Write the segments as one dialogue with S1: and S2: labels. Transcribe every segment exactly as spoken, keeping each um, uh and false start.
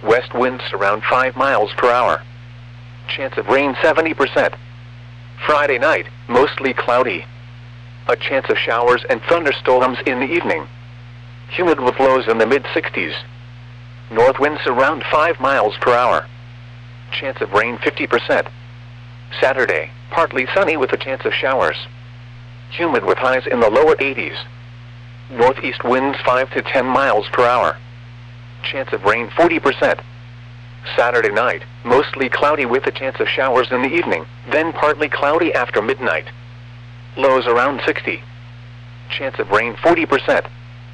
S1: West winds around five miles per hour. Chance of rain seventy percent. Friday night, mostly cloudy. A chance of showers and thunderstorms in the evening. Humid with lows in the mid sixties. North winds around five miles per hour. Chance of rain fifty percent. Saturday, partly sunny with a chance of showers. Humid with highs in the lower eighties. Northeast winds five to ten miles per hour. Chance of rain forty percent. Saturday night, mostly cloudy with a chance of showers in the evening, then partly cloudy after midnight. Lows around sixty. Chance of rain forty percent.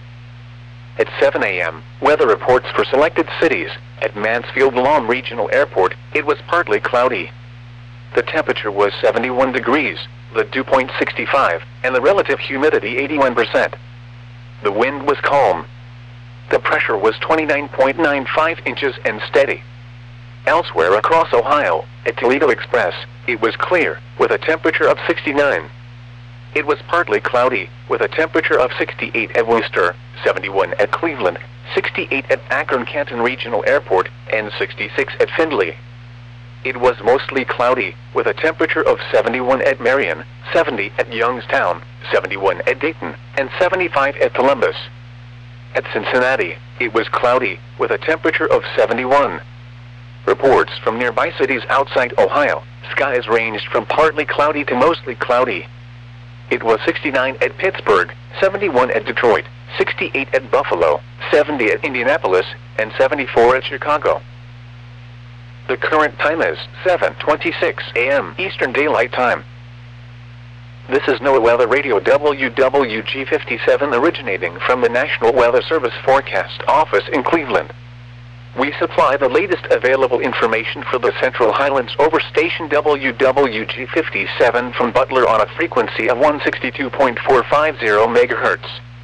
S1: At seven a m, weather reports for selected cities. At Mansfield Lawn Regional Airport, it was partly cloudy. The temperature was seventy-one degrees, the dew point sixty-five, and the relative humidity eighty-one percent. The wind was calm. The pressure was twenty-nine point nine five inches and steady. Elsewhere across Ohio, at Toledo Express, it was clear, with a temperature of sixty-nine. It was partly cloudy, with a temperature of sixty-eight at Worcester, seventy-one at Cleveland, sixty-eight at Akron-Canton Regional Airport, and sixty-six at Findlay. It was mostly cloudy, with a temperature of seventy-one at Marion, seventy at Youngstown, seventy-one at Dayton, and seventy-five at Columbus. At Cincinnati, it was cloudy, with a temperature of seventy-one. Reports from nearby cities outside Ohio, skies ranged from partly cloudy to mostly cloudy. It was sixty-nine at Pittsburgh, seventy-one at Detroit, sixty-eight at Buffalo, seventy at Indianapolis, and seventy-four at Chicago. The current time is seven twenty-six a m Eastern Daylight Time. This is NOAA Weather Radio W W G fifty-seven originating from the National Weather Service Forecast Office in Cleveland. We supply the latest available information for the Central Highlands over station W W G fifty-seven from Butler on a frequency of one sixty-two point four five zero megahertz.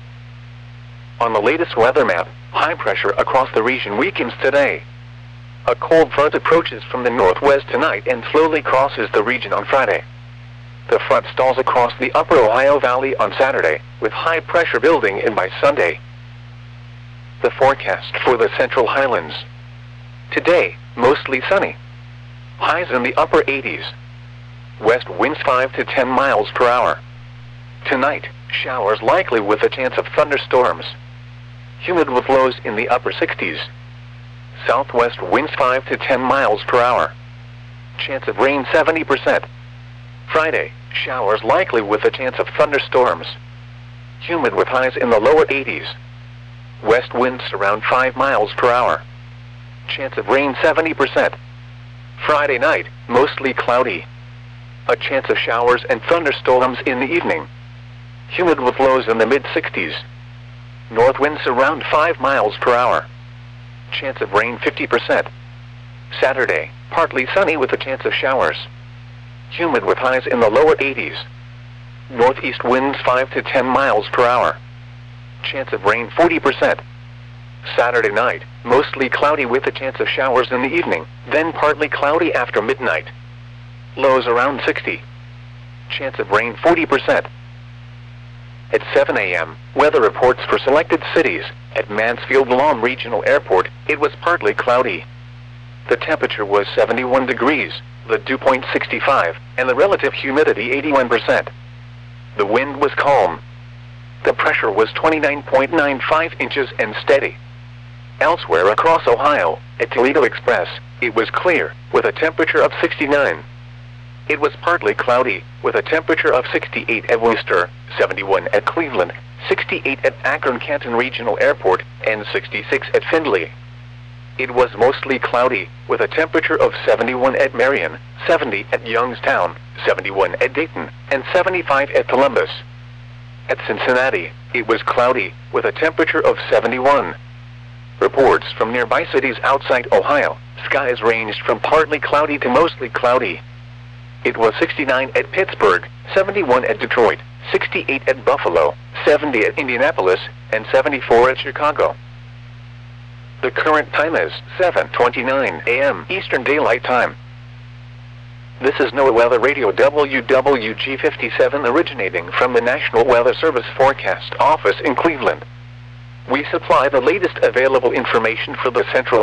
S1: On the latest weather map, high pressure across the region weakens today. A cold front approaches from the northwest tonight and slowly crosses the region on Friday. The front stalls across the upper Ohio Valley on Saturday, with high pressure building in by Sunday. The forecast for the Central Highlands. Today, mostly sunny. Highs in the upper eighties. West winds five to ten miles per hour. Tonight, showers likely with a chance of thunderstorms. Humid with lows in the upper sixties. Southwest winds five to ten miles per hour. Chance of rain seventy percent. Friday, showers likely with a chance of thunderstorms. Humid with highs in the lower eighties. West winds around five miles per hour. Chance of rain seventy percent. Friday night, mostly cloudy. A chance of showers and thunderstorms in the evening. Humid with lows in the mid sixties. North winds around five miles per hour. Chance of rain fifty percent. Saturday, partly sunny with a chance of showers. Humid with highs in the lower eighties. Northeast winds five to ten miles per hour. Chance of rain forty percent. Saturday night, mostly cloudy with a chance of showers in the evening, then partly cloudy after midnight. Lows around sixty. Chance of rain forty percent. At seven a m, weather reports for selected cities. At Mansfield Lawn Regional Airport, it was partly cloudy. The temperature was seventy-one degrees, the dew point sixty-five, and the relative humidity eighty-one percent. The wind was calm. The pressure was twenty-nine point nine five inches and steady. Elsewhere across Ohio, at Toledo Express, it was clear, with a temperature of sixty-nine. It was partly cloudy, with a temperature of sixty-eight at Worcester, seventy-one at Cleveland, sixty-eight at Akron-Canton Regional Airport, and sixty-six at Findlay. It was mostly cloudy, with a temperature of seventy-one at Marion, seventy at Youngstown, seventy-one at Dayton, and seventy-five at Columbus. At Cincinnati, it was cloudy, with a temperature of seventy-one. Reports from nearby cities outside Ohio, skies ranged from partly cloudy to mostly cloudy. It was sixty-nine at Pittsburgh, seventy-one at Detroit, sixty-eight at Buffalo, seventy at Indianapolis, and seventy-four at Chicago. The current time is seven twenty-nine a m Eastern Daylight Time. This is NOAA Weather Radio W W G fifty-seven originating from the National Weather Service Forecast Office in Cleveland. We supply the latest available information for the Central